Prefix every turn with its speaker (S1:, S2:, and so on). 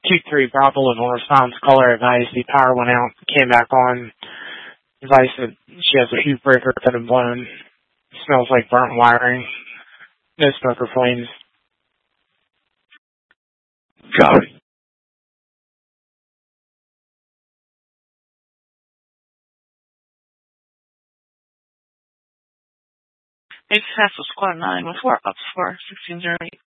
S1: 2-3 Bravo Level response. Caller advised the power went out, came back on. Advised that she has a fuse breaker that had blown. Smells like burnt wiring. No smoke or flames.
S2: Copy.
S3: Successful Squad 9 with 4 ups for 1608.